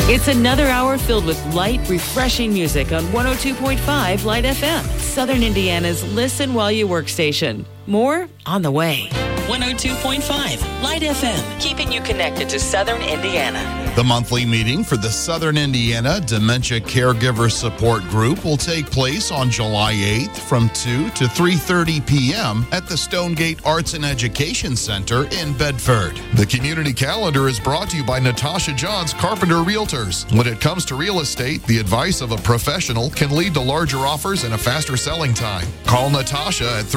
It's another hour filled with light, refreshing music on 102.5 Light FM, Southern Indiana's Listen While You Work station. More on the way. 102.5 Light FM, keeping you connected to Southern Indiana. The monthly meeting for the Southern Indiana Dementia Caregiver Support Group will take place on July 8th from 2 to 3:30 p.m. at the Stonegate Arts and Education Center in Bedford. The community calendar is brought to you by Natasha Johns Carpenter Realtors. When it comes to real estate, the advice of a professional can lead to larger offers and a faster selling time. Call Natasha at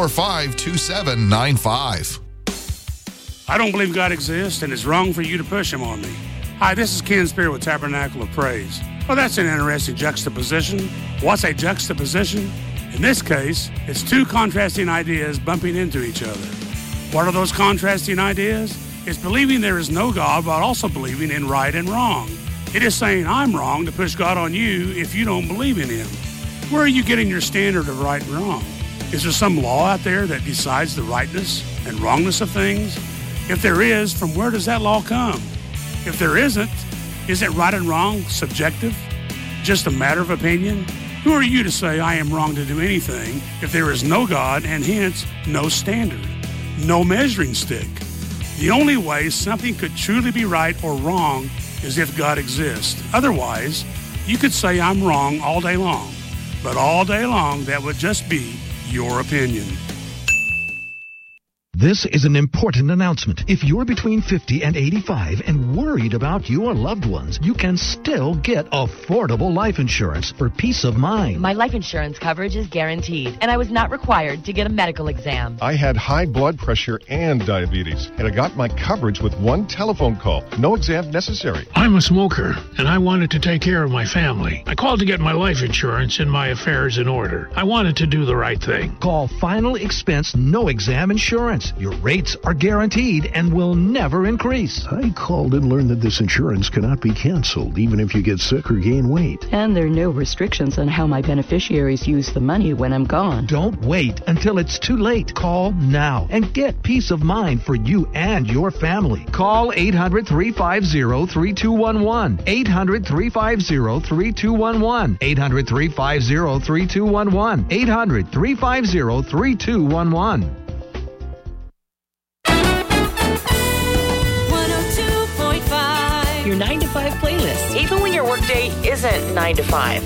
345-2795. I don't believe God exists, and it's wrong for you to push him on me. Hi, this is Ken Spear with Tabernacle of Praise. Well, that's an interesting juxtaposition. What's a juxtaposition? In this case, it's two contrasting ideas bumping into each other. What are those contrasting ideas? It's believing there is no God, but also believing in right and wrong. It is saying I'm wrong to push God on you if you don't believe in him. Where are you getting your standard of right and wrong? Is there some law out there that decides the rightness and wrongness of things? If there is, from where does that law come? If there isn't right and wrong subjective? Just a matter of opinion? Who are you to say I am wrong to do anything if there is no God and hence no standard, no measuring stick? The only way something could truly be right or wrong is if God exists. Otherwise, you could say I'm wrong all day long, but all day long that would just be your opinion. This is an important announcement. If you're between 50 and 85 and worried about your loved ones, you can still get affordable life insurance for peace of mind. My life insurance coverage is guaranteed, and I was not required to get a medical exam. I had high blood pressure and diabetes, and I got my coverage with one telephone call. No exam necessary. I'm a smoker, and I wanted to take care of my family. I called to get my life insurance and my affairs in order. I wanted to do the right thing. Call Final Expense No Exam Insurance. Your rates are guaranteed and will never increase. I called and learned that this insurance cannot be canceled, even if you get sick or gain weight. And there are no restrictions on how my beneficiaries use the money when I'm gone. Don't wait until it's too late. Call now and get peace of mind for you and your family. Call 800-350-3211. 800-350-3211. 800-350-3211. 800-350-3211. Your 9 to 5 playlist, even when your workday isn't 9 to 5.